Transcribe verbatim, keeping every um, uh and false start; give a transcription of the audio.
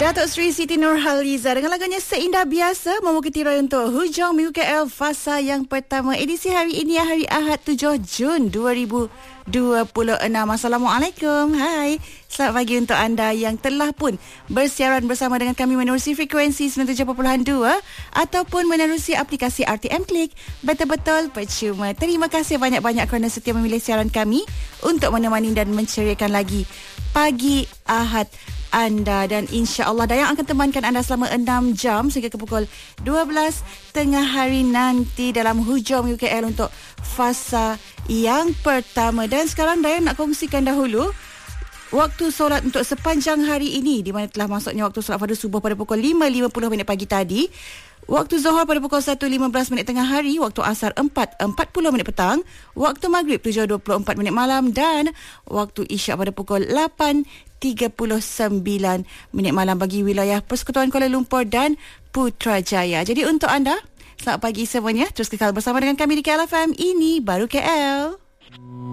Datuk Seri Siti Nurhaliza dengan lagunya Seindah Biasa membuka tirai untuk hujung minggu K L fasa yang pertama edisi hari ini hari Ahad tujuh Jun dua ribu dua puluh enam. Assalamualaikum. Hai. Selamat pagi untuk anda yang telah pun bersiaran bersama dengan kami menerusi frekuensi sembilan puluh tujuh perpuluhan dua ataupun menerusi aplikasi R T M Klik. Betul-betul percuma. Terima kasih banyak-banyak kerana setia memilih siaran kami untuk menemani dan menceriakan lagi pagi Ahad anda, dan insya-Allah Dayang akan temankan anda selama enam jam sehingga ke pukul dua belas tengah hari nanti dalam hujung U K L untuk fasa yang pertama. Dan sekarang Dayang nak kongsikan dahulu waktu solat untuk sepanjang hari ini, di mana telah masuknya waktu solat fardu subuh pada pukul lima lima puluh minit pagi tadi. Waktu Zuhur pada pukul satu lima belas minit tengah hari, waktu Asar empat empat puluh minit petang, waktu Maghrib tujuh dua puluh empat minit malam dan waktu Isyak pada pukul lapan tiga puluh sembilan minit malam bagi wilayah Persekutuan Kuala Lumpur dan Putrajaya. Jadi untuk anda, selamat pagi semuanya. Terus kekal bersama dengan kami di K L F M. Ini baru K L.